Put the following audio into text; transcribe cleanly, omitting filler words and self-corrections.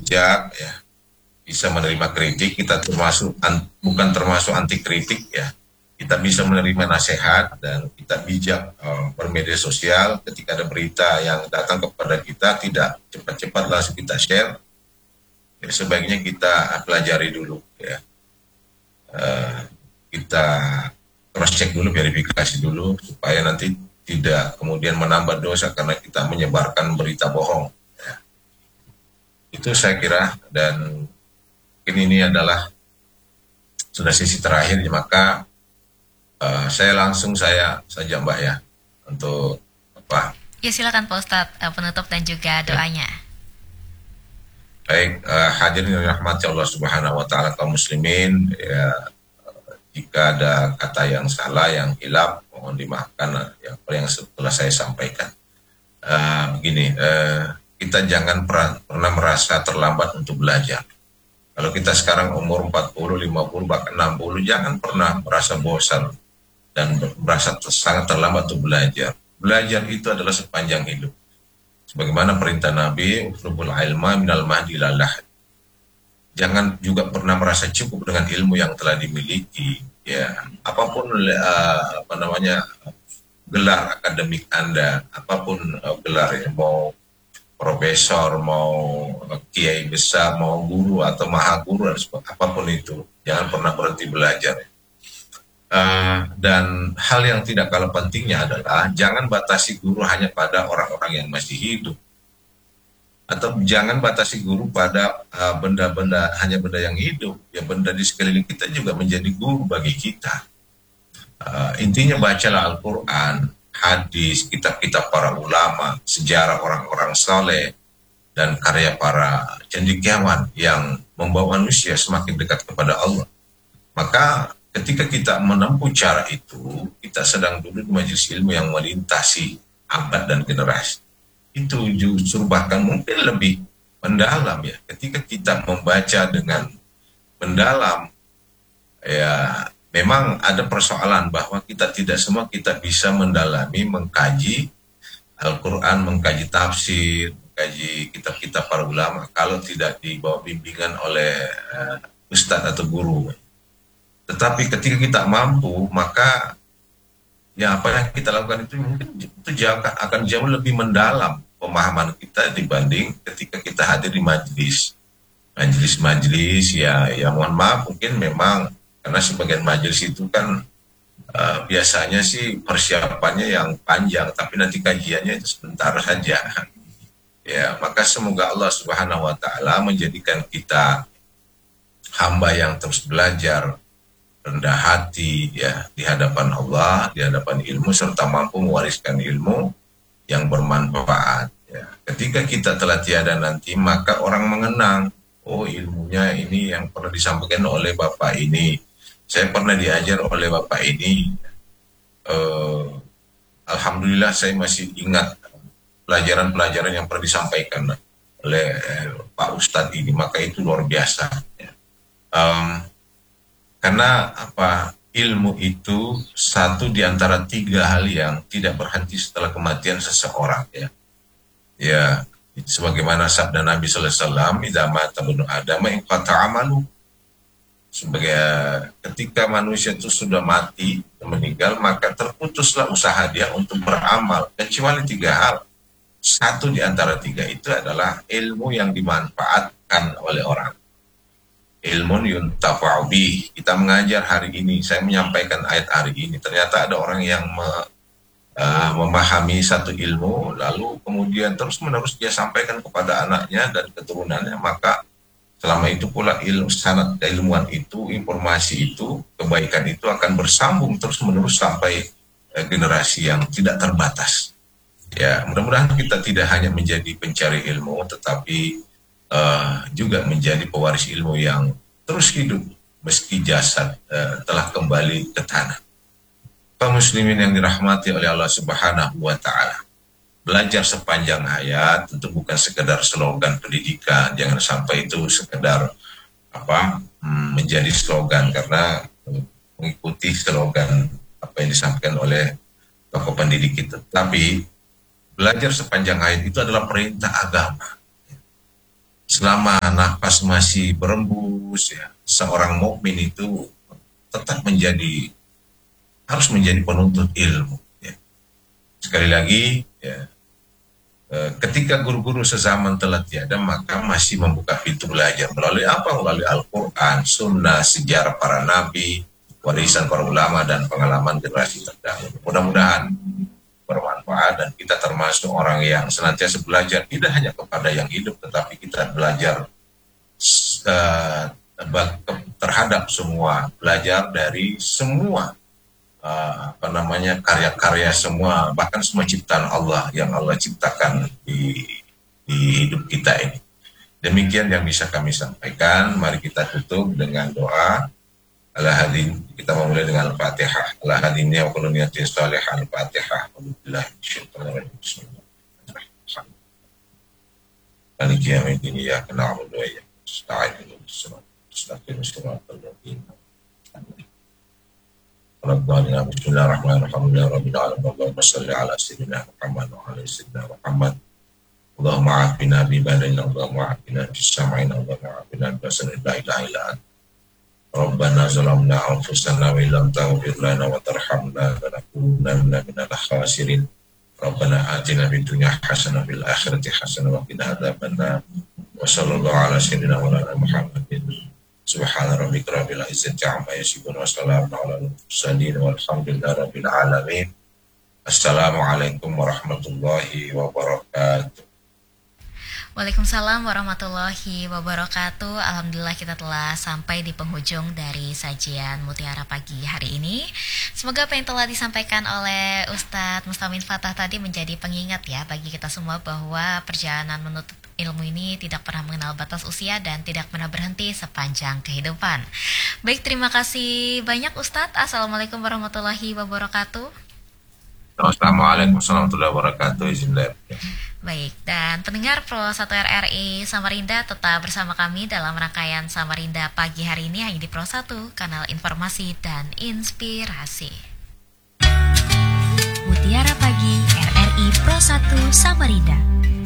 bijak, ya, bisa menerima kritik. Kita bukan termasuk anti kritik, ya. Kita bisa menerima nasihat dan kita bijak bermedia sosial. Ketika ada berita yang datang kepada kita, tidak cepat-cepat langsung kita share. Ya, sebaiknya kita pelajari dulu, ya. Kita cross check dulu, verifikasi dulu, supaya nanti tidak kemudian menambah dosa karena kita menyebarkan berita bohong. Ya. Itu saya kira, dan mungkin ini adalah sudah sesi terakhir, maka saya langsung saja Mbak, ya, untuk apa? Ya, silakan Pak Ustadz, penutup dan juga doanya. Baik, hadirin yang dirahmati Allah Subhanahu wa taala, kaum muslimin, ya, jika ada kata yang salah, yang hilaf, mohon dimaafkan ya, apa yang setelah saya sampaikan. Begini, kita jangan pernah merasa terlambat untuk belajar. Kalau kita sekarang umur 40, 50, bahkan 60, jangan pernah merasa bosan dan merasa sangat terlambat untuk belajar. Belajar itu adalah sepanjang hidup. Sebagaimana perintah Nabi, utlubul ilma minal mahdi ilal lahad. Jangan juga pernah merasa cukup dengan ilmu yang telah dimiliki. Ya, apapun gelar akademik Anda, apapun gelar, ya, mau profesor, mau kiai besar, mau guru atau maha guru, apapun itu, jangan pernah berhenti belajar. Dan hal yang tidak kalah pentingnya adalah jangan batasi guru hanya pada orang-orang yang masih hidup, atau jangan batasi guru pada benda-benda, hanya benda yang hidup. Ya, benda di sekeliling kita juga menjadi guru bagi kita. Intinya bacalah Al-Quran, hadis, kitab-kitab para ulama, sejarah orang-orang saleh, dan karya para cendekiawan yang membawa manusia semakin dekat kepada Allah. Maka ketika kita menempuh cara itu, kita sedang duduk di majelis ilmu yang melintasi abad dan generasi. Itu justru bahkan mungkin lebih mendalam, ya. Ketika kita membaca dengan mendalam, ya, memang ada persoalan bahwa kita tidak semua kita bisa mendalami, mengkaji Al-Quran, mengkaji tafsir, mengkaji kitab-kitab para ulama kalau tidak dibawa bimbingan oleh ustadz atau guru. Tetapi ketika kita mampu, maka ya apa yang kita lakukan itu mungkin itu akan jauh lebih mendalam pemahaman kita dibanding ketika kita hadir di majelis ya, mohon maaf, mungkin memang karena sebagian majelis itu kan biasanya sih persiapannya yang panjang, tapi nanti kajiannya itu sebentar saja. Ya, maka semoga Allah Subhanahu wa taala menjadikan kita hamba yang terus belajar, rendah hati, ya, di hadapan Allah, di hadapan ilmu, serta mampu mewariskan ilmu yang bermanfaat. Ya. Ketika kita telah tiada nanti, maka orang mengenang, oh, ilmunya ini yang pernah disampaikan oleh Bapak ini, saya pernah diajar oleh Bapak ini. Alhamdulillah saya masih ingat pelajaran-pelajaran yang pernah disampaikan oleh Pak Ustadz ini, maka itu luar biasa. Ya. Karena apa? Ilmu itu satu di antara 3 hal yang tidak berhenti setelah kematian seseorang, ya. Ya, sebagaimana sabda Nabi sallallahu alaihi wasallam, "Idza mata ibnu Adam inqata 'amalu." Sebagai ketika manusia itu sudah mati, meninggal, maka terputuslah usaha dia untuk beramal, kecuali 3 hal. Satu di antara 3 itu adalah ilmu yang dimanfaatkan oleh orang. Ilmun yuntafa'u bih. Kita mengajar hari ini, saya menyampaikan ayat hari ini, ternyata ada orang yang memahami satu ilmu, lalu kemudian terus-menerus dia sampaikan kepada anaknya dan keturunannya, maka selama itu pula sanad keilmuan itu, informasi itu, kebaikan itu akan bersambung terus-menerus sampai generasi yang tidak terbatas. Ya, mudah-mudahan kita tidak hanya menjadi pencari ilmu, tetapi juga menjadi pewaris ilmu yang terus hidup meski jasad telah kembali ke tanah. Kaum muslimin yang dirahmati oleh Allah Subhanahu wa taala, belajar sepanjang hayat tentu bukan sekedar slogan pendidikan, jangan sampai itu sekedar menjadi slogan karena mengikuti slogan apa yang disampaikan oleh tokoh pendidik kita. Tapi belajar sepanjang hayat itu adalah perintah agama. selama nafas masih berembus, ya, seorang mukmin itu tetap harus menjadi penuntut ilmu. Ya. Sekali lagi, ya, ketika guru-guru sezaman telah tiada, maka masih membuka pintu belajar melalui apa? Melalui Al-Quran, Sunnah, sejarah para nabi, warisan para ulama, dan pengalaman generasi terdahulu. Mudah-mudahan bermanfaat dan kita termasuk orang yang senantiasa belajar, tidak hanya kepada yang hidup, tetapi kita belajar terhadap semua, belajar dari semua karya-karya semua, bahkan semua ciptaan Allah yang Allah ciptakan di hidup kita ini. Demikian yang bisa kami sampaikan. Mari kita tutup dengan doa. Al-Hadin, kita memulai dengan Al-Fatihah. Al-Hadin ya wa kullu niyatin salihah. Al-Fatihah. Bismillahirrahmanirrahim. Maliki yaumiddin, iyyaka na'budu wa iyyaka nasta'in. Shiratal ladzina Bismillahirrahmanirrahim. Ya Rabbil alamin. Allahumma shalli ala sayyidina Muhammad wa ala sayyidina Muhammad. Allahumma afina bi badana, Allahumma afina bi sam'ina, Allahumma afina bi basarin, la ilaha illa anta. Rabbana zalamna anfusana wa illam taghfir lana wa tarhamna lanakunanna minal khasirin. Rabbana atina fid dunya hasanah fil akhirati hasanah wa qina adzabannar. Wa sallallahu ala sayyidina Muhammadin. Subhana rabbika rabbil izzati amma yasifun wa salamun alal mursalin walhamdulillahi rabbil alamin. Assalamualaikum warahmatullahi wabarakatuh. Waalaikumsalam warahmatullahi wabarakatuh. Alhamdulillah kita telah sampai di penghujung dari sajian Mutiara Pagi hari ini. Semoga apa yang telah disampaikan oleh Ustadz Mustamin Fatah tadi menjadi pengingat ya bagi kita semua bahwa perjalanan menuntut ilmu ini tidak pernah mengenal batas usia dan tidak pernah berhenti sepanjang kehidupan. Baik, terima kasih banyak Ustadz. Assalamualaikum warahmatullahi wabarakatuh. Assalamualaikum warahmatullahi wabarakatuh. Baik, dan pendengar Pro 1 RRI Samarinda tetap bersama kami dalam rangkaian Samarinda pagi hari ini hanya di Pro 1, kanal informasi dan inspirasi. Mutiara Pagi RRI Pro 1 Samarinda.